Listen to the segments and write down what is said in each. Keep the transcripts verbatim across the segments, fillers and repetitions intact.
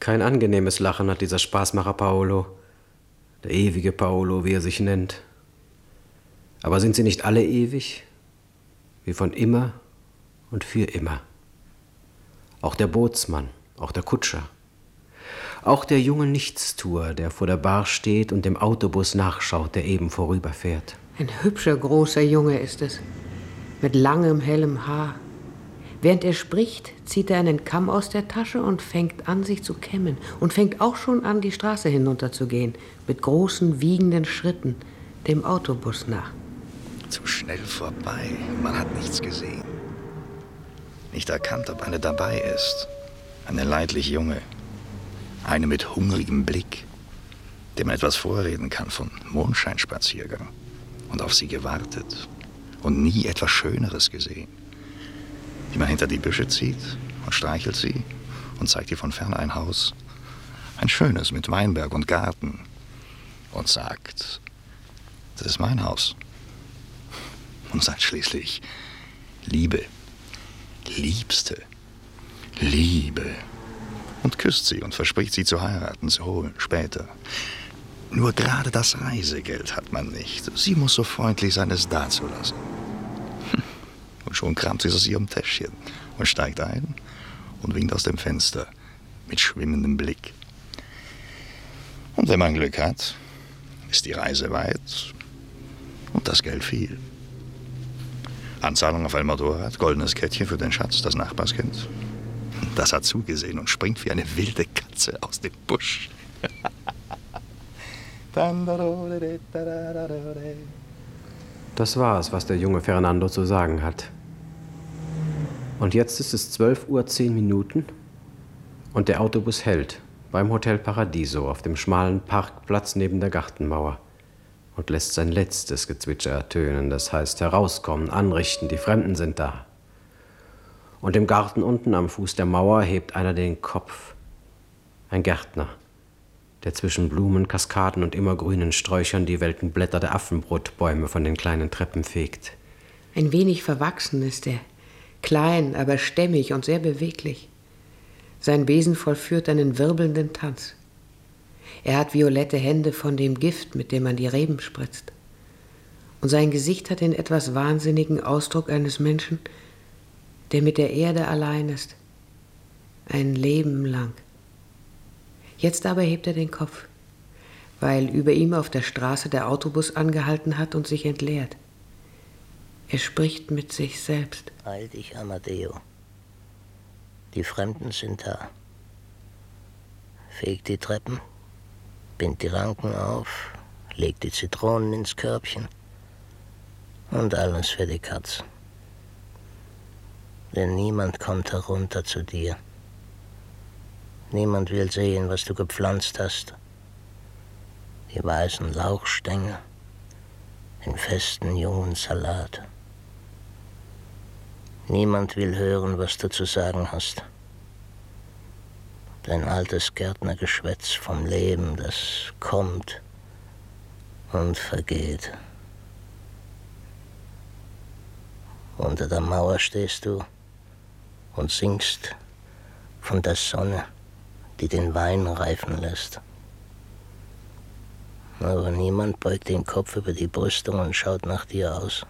Kein angenehmes Lachen hat dieser Spaßmacher Paolo, der ewige Paolo, wie er sich nennt. Aber sind sie nicht alle ewig, wie von immer und für immer? Auch der Bootsmann, auch der Kutscher, auch der junge Nichtstuer, der vor der Bar steht und dem Autobus nachschaut, der eben vorüberfährt. Ein hübscher, großer Junge ist es, mit langem, hellem Haar. Während er spricht, zieht er einen Kamm aus der Tasche und fängt an, sich zu kämmen. Und fängt auch schon an, die Straße hinunterzugehen, mit großen, wiegenden Schritten, dem Autobus nach. Zu schnell vorbei, man hat nichts gesehen. Nicht erkannt, ob eine dabei ist. Eine leidlich junge. Eine mit hungrigem Blick, dem man etwas vorreden kann von Mondscheinspaziergang. Und auf sie gewartet und nie etwas Schöneres gesehen. Die man hinter die Büsche zieht und streichelt sie und zeigt ihr von fern ein Haus. Ein schönes mit Weinberg und Garten. Und sagt, das ist mein Haus. Und sagt schließlich, Liebe, Liebste, Liebe. Und küsst sie und verspricht sie zu heiraten, zu holen, später. Nur gerade das Reisegeld hat man nicht. Sie muss so freundlich sein, es dazulassen. Und schon kramt sie es aus ihrem Täschchen und steigt ein und winkt aus dem Fenster mit schwimmendem Blick. Und wenn man Glück hat, ist die Reise weit und das Geld viel. Anzahlung auf ein Motorrad, goldenes Kettchen für den Schatz, das Nachbarskind. Das hat zugesehen und springt wie eine wilde Katze aus dem Busch. Das war es, was der junge Fernando zu sagen hat. Und jetzt ist es zwölf Uhr zehn Minuten und der Autobus hält beim Hotel Paradiso auf dem schmalen Parkplatz neben der Gartenmauer und lässt sein letztes Gezwitscher ertönen, das heißt herauskommen, anrichten, die Fremden sind da. Und im Garten unten am Fuß der Mauer hebt einer den Kopf, ein Gärtner, der zwischen Blumen, Kaskaden und immergrünen Sträuchern die welken Blätter der Affenbrotbäume von den kleinen Treppen fegt. Ein wenig verwachsen ist er, klein, aber stämmig und sehr beweglich. Sein Besen vollführt einen wirbelnden Tanz. Er hat violette Hände von dem Gift, mit dem man die Reben spritzt. Und sein Gesicht hat den etwas wahnsinnigen Ausdruck eines Menschen, der mit der Erde allein ist, ein Leben lang. Jetzt aber hebt er den Kopf, weil über ihm auf der Straße der Autobus angehalten hat und sich entleert. Er spricht mit sich selbst. Heil dich, Amadeo. Die Fremden sind da. Feg die Treppen, bind die Ranken auf, leg die Zitronen ins Körbchen und alles für die Katz. Denn niemand kommt herunter zu dir. Niemand will sehen, was du gepflanzt hast. Die weißen Lauchstängel, den festen jungen Salat. Niemand will hören, was du zu sagen hast. Dein altes Gärtnergeschwätz vom Leben, das kommt und vergeht. Unter der Mauer stehst du und singst von der Sonne, die den Wein reifen lässt. Aber niemand beugt den Kopf über die Brüstung und schaut nach dir aus.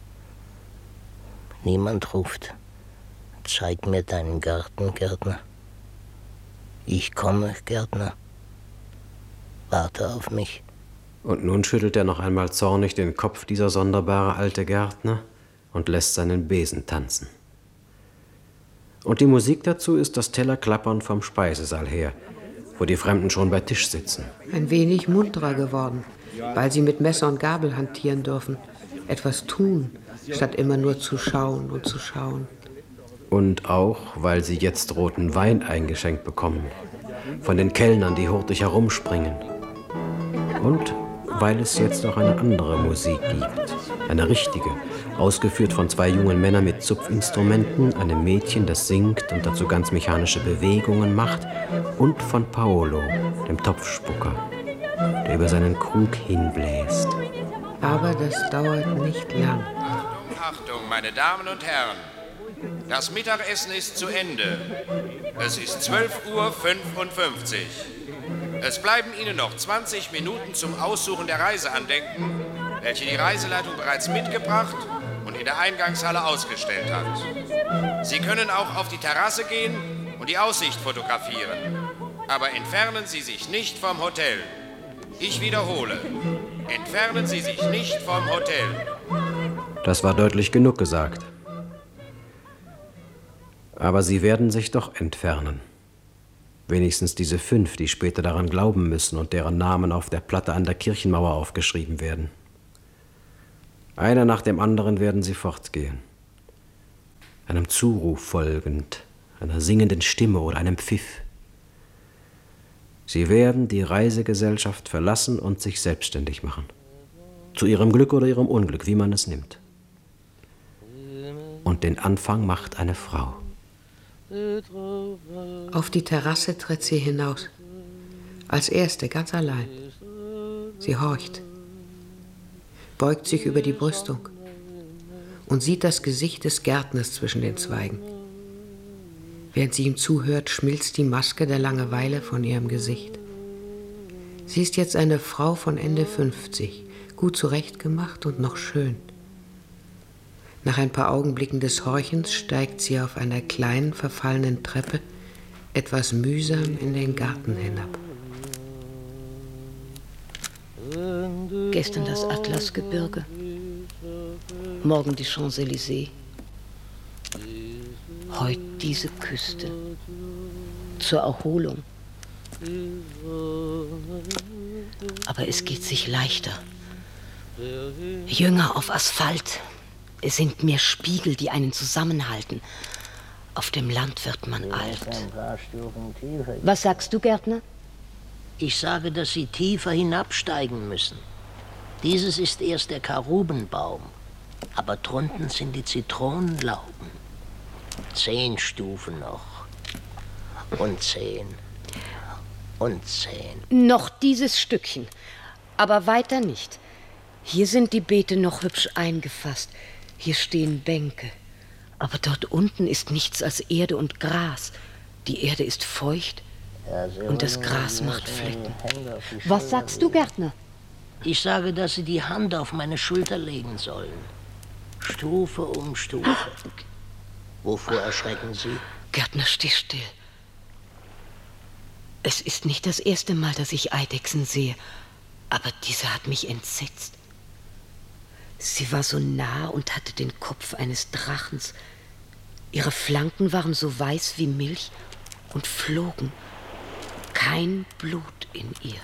Niemand ruft, zeig mir deinen Garten, Gärtner. Ich komme, Gärtner. Warte auf mich. Und nun schüttelt er noch einmal zornig den Kopf, dieser sonderbare alte Gärtner, und lässt seinen Besen tanzen. Und die Musik dazu ist das Tellerklappern vom Speisesaal her, wo die Fremden schon bei Tisch sitzen. Ein wenig munterer geworden, weil sie mit Messer und Gabel hantieren dürfen, etwas tun, statt immer nur zu schauen und zu schauen. Und auch, weil sie jetzt roten Wein eingeschenkt bekommen, von den Kellnern, die hurtig herumspringen. Und weil es jetzt auch eine andere Musik gibt, eine richtige, ausgeführt von zwei jungen Männern mit Zupfinstrumenten, einem Mädchen, das singt und dazu ganz mechanische Bewegungen macht, und von Paolo, dem Topfspucker, der über seinen Krug hinbläst. Aber das dauert nicht lang. Achtung, meine Damen und Herren! Das Mittagessen ist zu Ende. Es ist zwölf Uhr fünfundfünfzig. Es bleiben Ihnen noch zwanzig Minuten zum Aussuchen der Reiseandenken, welche die Reiseleitung bereits mitgebracht und in der Eingangshalle ausgestellt hat. Sie können auch auf die Terrasse gehen und die Aussicht fotografieren. Aber entfernen Sie sich nicht vom Hotel. Ich wiederhole, entfernen Sie sich nicht vom Hotel. Das war deutlich genug gesagt. Aber sie werden sich doch entfernen. Wenigstens diese fünf, die später daran glauben müssen und deren Namen auf der Platte an der Kirchenmauer aufgeschrieben werden. Einer nach dem anderen werden sie fortgehen. Einem Zuruf folgend, einer singenden Stimme oder einem Pfiff. Sie werden die Reisegesellschaft verlassen und sich selbstständig machen. Zu ihrem Glück oder ihrem Unglück, wie man es nimmt. Und den Anfang macht eine Frau. Auf die Terrasse tritt sie hinaus. Als Erste, ganz allein. Sie horcht, beugt sich über die Brüstung und sieht das Gesicht des Gärtners zwischen den Zweigen. Während sie ihm zuhört, schmilzt die Maske der Langeweile von ihrem Gesicht. Sie ist jetzt eine Frau von Ende fünfzig, gut zurechtgemacht und noch schön. Nach ein paar Augenblicken des Horchens steigt sie auf einer kleinen, verfallenen Treppe etwas mühsam in den Garten hinab. Gestern das Atlasgebirge, morgen die Champs-Élysées, heute diese Küste zur Erholung. Aber es geht sich leichter. Jünger auf Asphalt. Es sind mehr Spiegel, die einen zusammenhalten. Auf dem Land wird man alt. Was sagst du, Gärtner? Ich sage, dass Sie tiefer hinabsteigen müssen. Dieses ist erst der Karubenbaum, aber drunten sind die Zitronenlauben. Zehn Stufen noch. Und zehn. Und zehn. Noch dieses Stückchen, aber weiter nicht. Hier sind die Beete noch hübsch eingefasst. Hier stehen Bänke. Aber dort unten ist nichts als Erde und Gras. Die Erde ist feucht und das Gras macht Flecken. Was sagst du, Gärtner? Ich sage, dass Sie die Hand auf meine Schulter legen sollen. Stufe um Stufe. Wovor erschrecken Sie? Gärtner, steh still. Es ist nicht das erste Mal, dass ich Eidechsen sehe, aber diese hat mich entsetzt. Sie war so nah und hatte den Kopf eines Drachens. Ihre Flanken waren so weiß wie Milch und flogen. Kein Blut in ihr.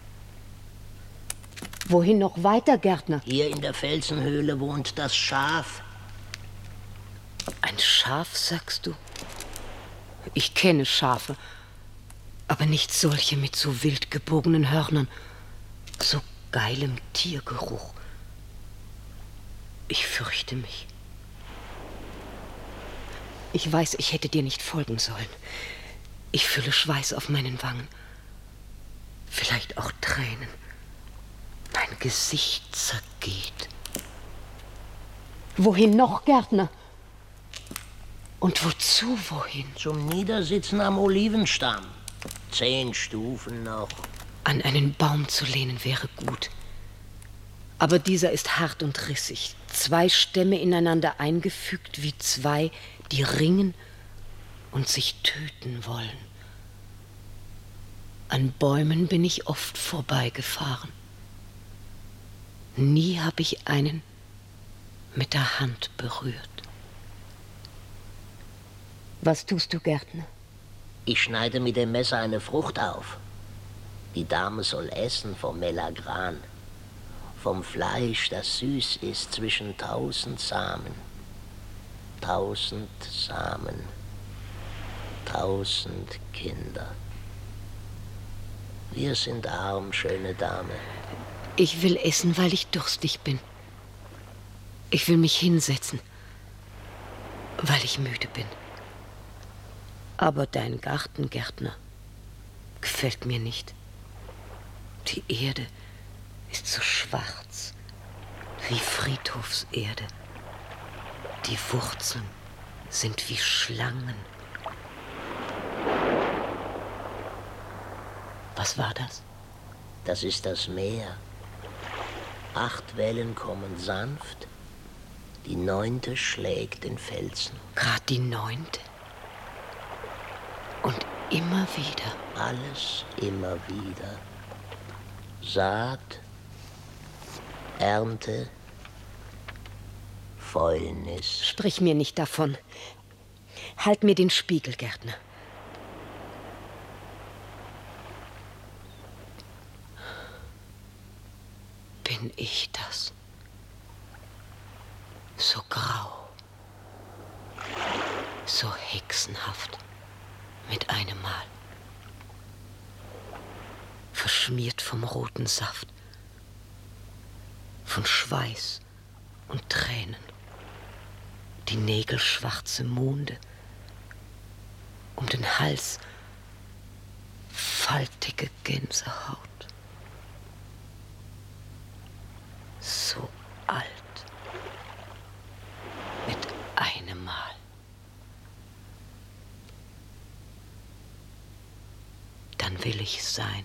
Wohin noch weiter, Gärtner? Hier in der Felsenhöhle wohnt das Schaf. Ein Schaf, sagst du? Ich kenne Schafe, aber nicht solche mit so wild gebogenen Hörnern, so geilem Tiergeruch. Ich fürchte mich. Ich weiß, ich hätte dir nicht folgen sollen. Ich fühle Schweiß auf meinen Wangen. Vielleicht auch Tränen. Mein Gesicht zergeht. Wohin noch, Gärtner? Und wozu wohin? Zum Niedersitzen am Olivenstamm. Zehn Stufen noch. An einen Baum zu lehnen wäre gut. Aber dieser ist hart und rissig. Zwei Stämme ineinander eingefügt wie zwei, die ringen und sich töten wollen. An Bäumen bin ich oft vorbeigefahren. Nie habe ich einen mit der Hand berührt. Was tust du, Gärtner? Ich schneide mit dem Messer eine Frucht auf. Die Dame soll essen vom Melagran. Vom Fleisch, das süß ist zwischen tausend Samen. Tausend Samen. Tausend Kinder. Wir sind arm, schöne Dame. Ich will essen, weil ich durstig bin. Ich will mich hinsetzen, weil ich müde bin. Aber dein Garten, Gärtner, gefällt mir nicht. Die Erde ist so schwarz wie Friedhofserde. Die Wurzeln sind wie Schlangen. Was war das? Das ist das Meer. Acht Wellen kommen sanft, die neunte schlägt den Felsen. Grad die neunte. Und immer wieder. Alles immer wieder. Saat, Ernte, Fäulnis. Sprich mir nicht davon. Halt mir den Spiegel, Gärtner. Bin ich das? So grau, so hexenhaft, mit einem Mal. Verschmiert vom roten Saft, von Schweiß und Tränen. Die Nägel schwarze Monde, um den Hals faltige Gänsehaut. So alt, mit einem Mal. Dann will ich sein,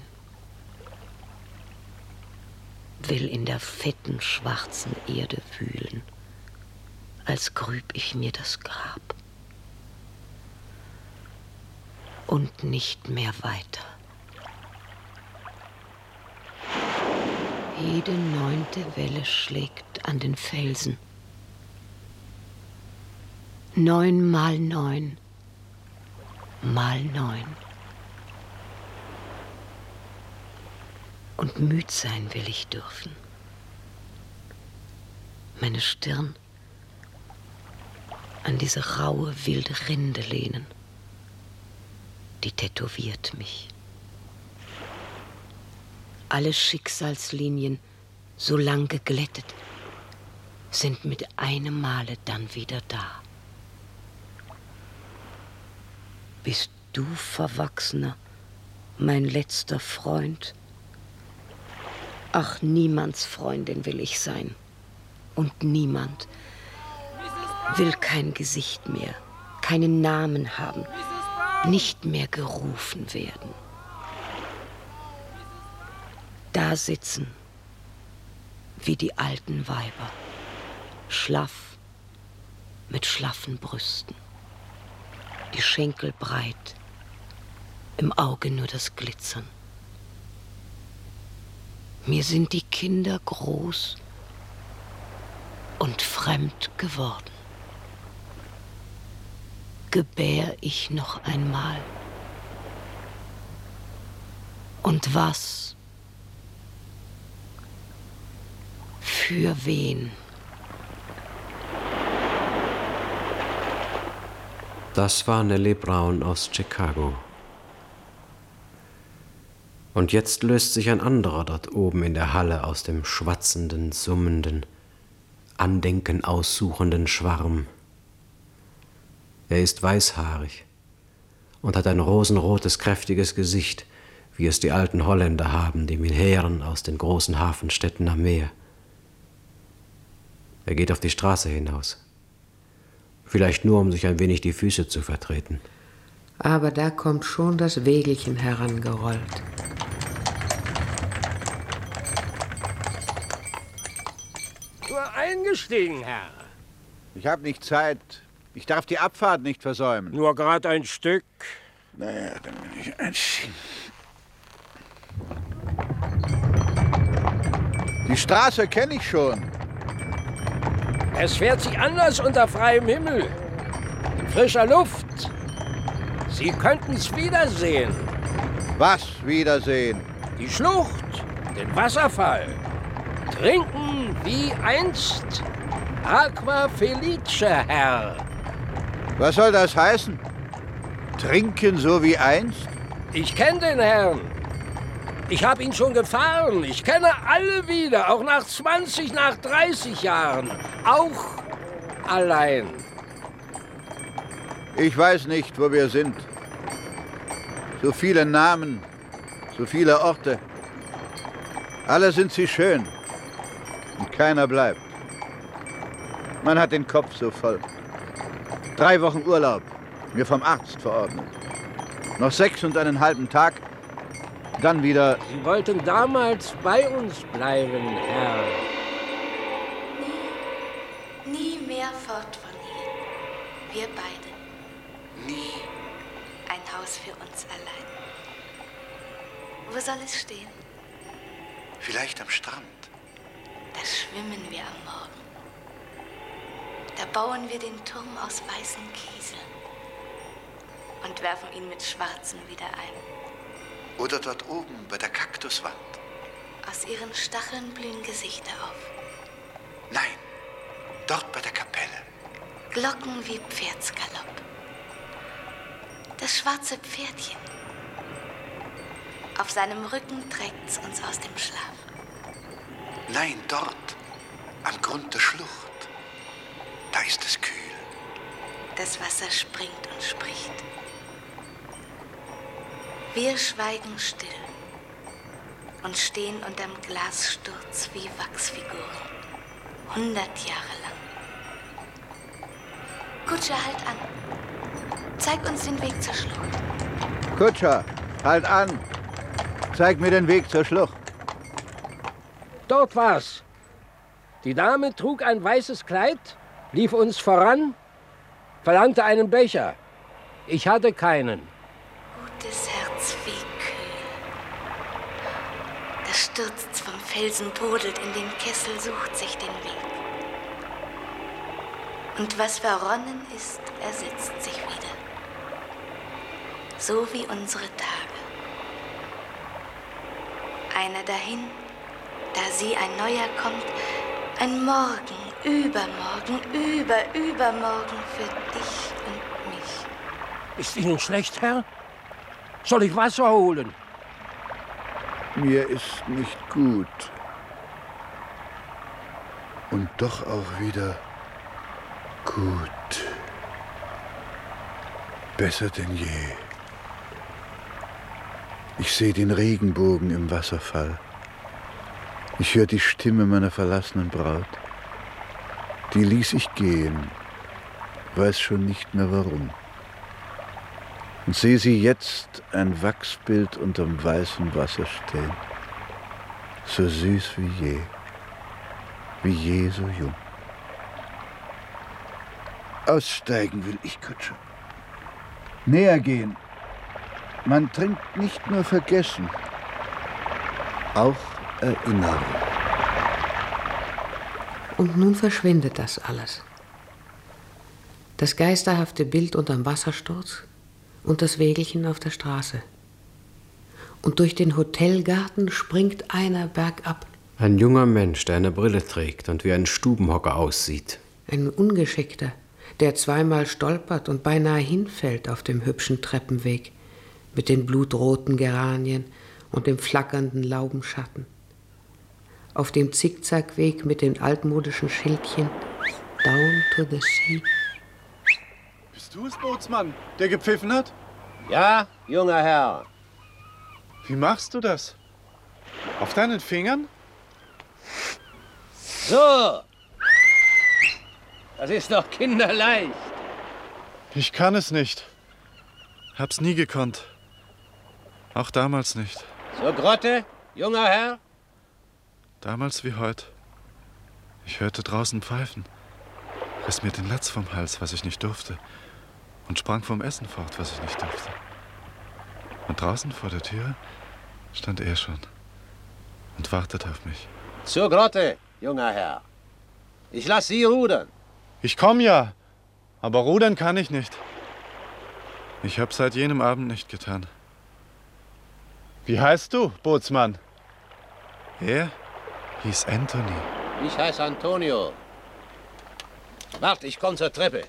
will in der fetten, schwarzen Erde wühlen, als grüb ich mir das Grab. Und nicht mehr weiter. Jede neunte Welle schlägt an den Felsen. Neun mal neun, mal neun. Und müd sein will ich dürfen. Meine Stirn an diese raue, wilde Rinde lehnen. Die tätowiert mich. Alle Schicksalslinien, so lang geglättet, sind mit einem Male dann wieder da. Bist du, Verwachsener, mein letzter Freund? Ach, niemands Freundin will ich sein. Und niemand will kein Gesicht mehr, keinen Namen haben, nicht mehr gerufen werden. Da sitzen, wie die alten Weiber, schlaff, mit schlaffen Brüsten, die Schenkel breit, im Auge nur das Glitzern. Mir sind die Kinder groß und fremd geworden. Gebär ich noch einmal? Und was? Für wen? Das war Nellie Brown aus Chicago. Und jetzt löst sich ein anderer dort oben in der Halle aus dem schwatzenden, summenden, Andenken aussuchenden Schwarm. Er ist weißhaarig und hat ein rosenrotes, kräftiges Gesicht, wie es die alten Holländer haben, die Militären aus den großen Hafenstädten am Meer. Er geht auf die Straße hinaus. Vielleicht nur, um sich ein wenig die Füße zu vertreten. Aber da kommt schon das Wägelchen herangerollt. Nur eingestiegen, Herr. Ich habe nicht Zeit. Ich darf die Abfahrt nicht versäumen. Nur gerade ein Stück. Naja, dann will ich einschieben. Die Straße kenne ich schon. Es fährt sich anders unter freiem Himmel. In frischer Luft. Sie könnten's wiedersehen. Was wiedersehen? Die Schlucht, den Wasserfall. Trinken wie einst. Aqua Felice, Herr. Was soll das heißen? Trinken so wie einst? Ich kenne den Herrn. Ich habe ihn schon gefahren. Ich kenne alle wieder, auch nach zwanzig, nach dreißig Jahren. Auch allein. Ich weiß nicht, wo wir sind. So viele Namen, so viele Orte. Alle sind sie schön und keiner bleibt. Man hat den Kopf so voll. Drei Wochen Urlaub. Mir vom Arzt verordnet. Noch sechs und einen halben Tag. Dann wieder... Sie wollten damals bei uns bleiben, Herr. Nie, nie mehr fort von hier. Wir beide. Nie ein Haus für uns allein. Wo soll es stehen? Vielleicht am Strand. Da schwimmen wir am Morgen. Da bauen wir den Turm aus weißen Kieseln und werfen ihn mit schwarzen wieder ein. Oder dort oben bei der Kaktuswand. Aus ihren Stacheln blühen Gesichter auf. Nein, dort bei der Kapelle. Glocken wie Pferdsgalopp. Das schwarze Pferdchen. Auf seinem Rücken trägt's uns aus dem Schlaf. Nein, dort, am Grund der Schlucht. Da ist es kühl. Das Wasser springt und spricht. Wir schweigen still und stehen unterm Glassturz wie Wachsfiguren. Hundert Jahre lang. Kutscher, halt an. Zeig uns den Weg zur Schlucht. Kutscher, halt an. Zeig mir den Weg zur Schlucht. Dort war's. Die Dame trug ein weißes Kleid, lief uns voran, verlangte einen Becher. Ich hatte keinen. Gutes Herz, wie kühl. Das stürzt vom Felsen, brodelt in den Kessel, sucht sich den Weg. Und was verronnen ist, ersetzt sich wieder. So wie unsere Tage. Einer dahin, da sie ein neuer kommt, ein Morgen, übermorgen, über, übermorgen für dich und mich. Ist Ihnen schlecht, Herr? Soll ich Wasser holen? Mir ist nicht gut. Und doch auch wieder gut. Besser denn je. Ich sehe den Regenbogen im Wasserfall. Ich höre die Stimme meiner verlassenen Braut. Die ließ ich gehen, weiß schon nicht mehr warum. Und sehe sie jetzt ein Wachsbild unterm weißen Wasser stehen. So süß wie je, wie je so jung. Aussteigen will ich, Kutscher. Näher gehen. Man trinkt nicht nur Vergessen, auch Erinnerung. Und nun verschwindet das alles. Das geisterhafte Bild unterm Wassersturz und das Wägelchen auf der Straße. Und durch den Hotelgarten springt einer bergab. Ein junger Mensch, der eine Brille trägt und wie ein Stubenhocker aussieht. Ein Ungeschickter, der zweimal stolpert und beinahe hinfällt auf dem hübschen Treppenweg mit den blutroten Geranien und dem flackernden Laubenschatten. Auf dem Zickzackweg mit den altmodischen Schildchen Down to the Sea. Bist du es, Bootsmann, der gepfiffen hat? Ja, junger Herr. Wie machst du das? Auf deinen Fingern? So. Das ist doch kinderleicht. Ich kann es nicht. Hab's nie gekonnt. Auch damals nicht. Zur Grotte, junger Herr? Damals wie heute. Ich hörte draußen pfeifen, riss mir den Latz vom Hals, was ich nicht durfte, und sprang vom Essen fort, was ich nicht durfte. Und draußen vor der Tür stand er schon und wartete auf mich. Zur Grotte, junger Herr. Ich lass Sie rudern. Ich komm ja, aber rudern kann ich nicht. Ich hab's seit jenem Abend nicht getan. Wie heißt du, Bootsmann? Er hieß Anthony. Ich heiße Antonio. Wart, ich komm zur Treppe.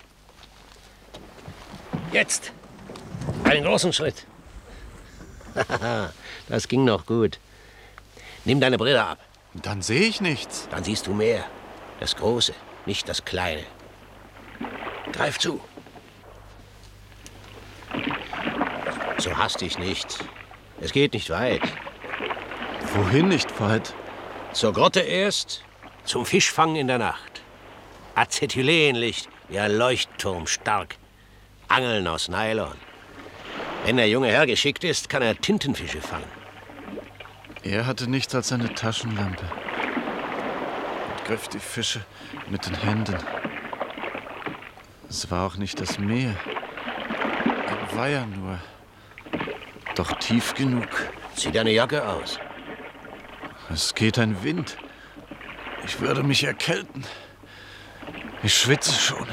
Jetzt. Einen großen Schritt. Das ging noch gut. Nimm deine Brille ab. Dann sehe ich nichts. Dann siehst du mehr. Das Große, nicht das Kleine. Greif zu. So hastig nicht. Es geht nicht weit. Wohin nicht weit? Zur Grotte erst, zum Fischfang in der Nacht. Acetylenlicht wie ein Leuchtturm stark. Angeln aus Nylon. Wenn der junge Herr geschickt ist, kann er Tintenfische fangen. Er hatte nichts als eine Taschenlampe und griff die Fische mit den Händen. Es war auch nicht das Meer. Er war ja nur, doch tief genug. Zieh deine Jacke aus. Es geht ein Wind. Ich würde mich erkälten. Ich schwitze schon.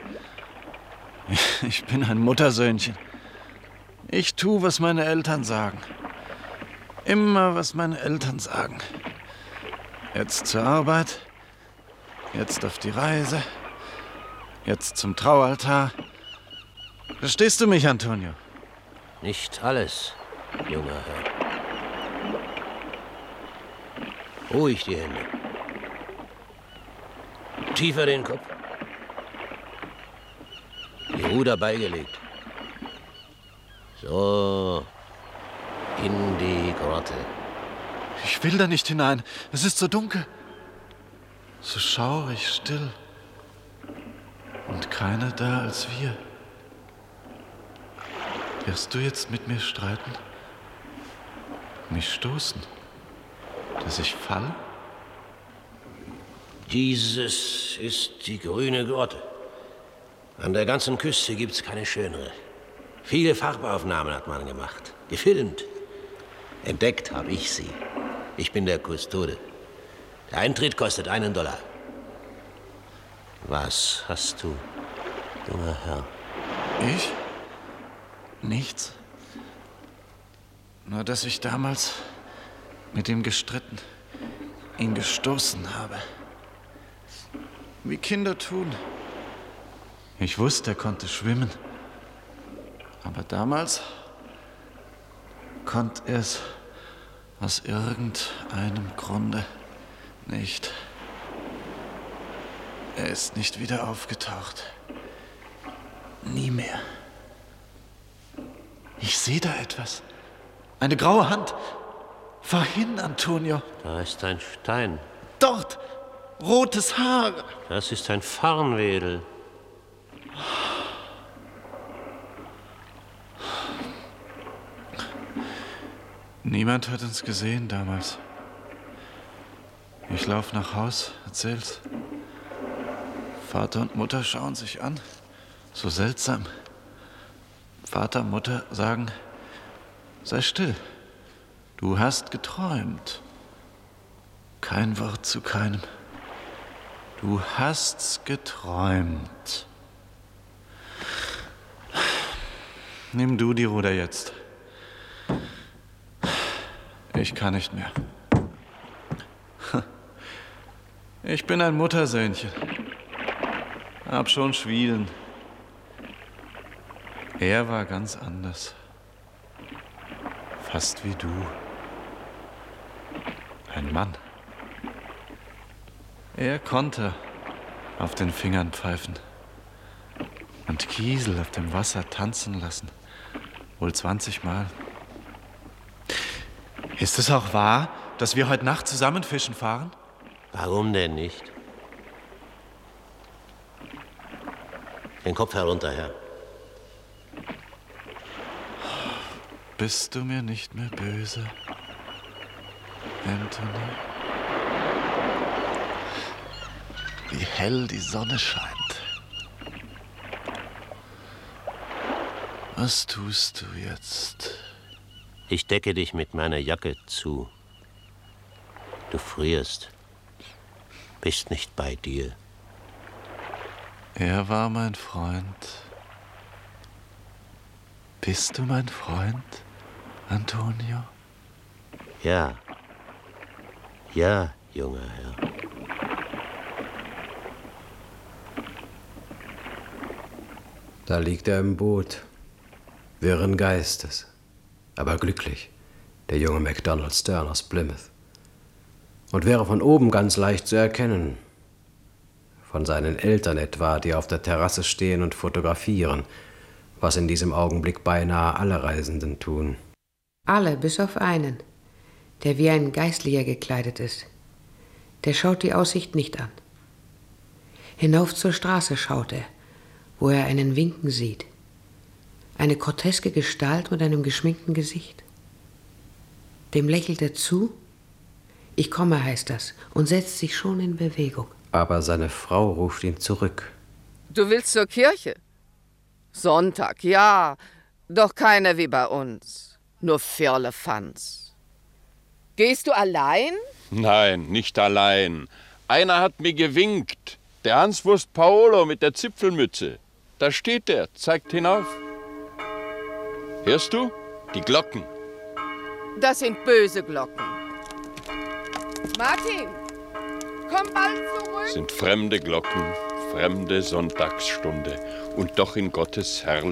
Ich bin ein Muttersöhnchen. Ich tue, was meine Eltern sagen. Immer, was meine Eltern sagen. Jetzt zur Arbeit, jetzt auf die Reise, jetzt zum Traualtar. Verstehst du mich, Antonio? Nicht alles, junger Herr. Ruhig die Hände. Tiefer den Kopf. Die Ruder beigelegt. So. In die Grotte. Ich will da nicht hinein. Es ist so dunkel. So schaurig still. Und keiner da als wir. Wirst du jetzt mit mir streiten? Mich stoßen? Dass ich falle? Dieses ist die grüne Grotte. An der ganzen Küste gibt's keine schönere. Viele Farbaufnahmen hat man gemacht. Gefilmt. Entdeckt habe ich sie. Ich bin der Kustode. Der Eintritt kostet einen Dollar. Was hast du, junger Herr? Ich? Nichts. Nur, dass ich damals mit ihm gestritten, ihn gestoßen habe. Wie Kinder tun. Ich wusste, er konnte schwimmen. Aber damals konnte er es aus irgendeinem Grunde nicht. Er ist nicht wieder aufgetaucht. Nie mehr. Ich sehe da etwas. Eine graue Hand. Fahr hin, Antonio. Da ist ein Stein. Dort. Rotes Haar. Das ist ein Farnwedel. Niemand hat uns gesehen damals. Ich laufe nach Haus, erzähl's. Vater und Mutter schauen sich an. So seltsam. Vater und Mutter sagen, sei still. Du hast geträumt. Kein Wort zu keinem. Du hast's geträumt. Nimm du die Ruder jetzt. Ich kann nicht mehr. Ich bin ein Muttersöhnchen. Hab schon Schwielen. Er war ganz anders. Fast wie du. Ein Mann. Er konnte auf den Fingern pfeifen und Kiesel auf dem Wasser tanzen lassen. Wohl zwanzig Mal. Ist es auch wahr, dass wir heute Nacht zusammen fischen fahren? Warum denn nicht? Den Kopf herunter, Herr. Bist du mir nicht mehr böse, Anthony? Wie hell die Sonne scheint. Was tust du jetzt? Ich decke dich mit meiner Jacke zu. Du frierst. Bist nicht bei dir. Er war mein Freund. Bist du mein Freund, Antonio? Ja. Ja, junger Herr. Da liegt er im Boot, wirren Geistes, aber glücklich, der junge MacDonald Stern aus Plymouth. Und wäre von oben ganz leicht zu erkennen. Von seinen Eltern etwa, die auf der Terrasse stehen und fotografieren, was in diesem Augenblick beinahe alle Reisenden tun. Alle, bis auf einen, der wie ein Geistlicher gekleidet ist. Der schaut die Aussicht nicht an. Hinauf zur Straße schaut er, wo er einen winken sieht. Eine groteske Gestalt mit einem geschminkten Gesicht. Dem lächelt er zu. Ich komme, heißt das, und setzt sich schon in Bewegung. Aber seine Frau ruft ihn zurück. Du willst zur Kirche? Sonntag, ja. Doch keiner wie bei uns. Nur Firlefanz. Gehst du allein? Nein, nicht allein. Einer hat mir gewinkt. Der Hanswurst Paolo mit der Zipfelmütze. Da steht er, zeigt hinauf. Hörst du? Die Glocken. Das sind böse Glocken. Martin, komm bald zurück. Sind fremde Glocken, fremde Sonntagsstunde und doch in Gottes herrlich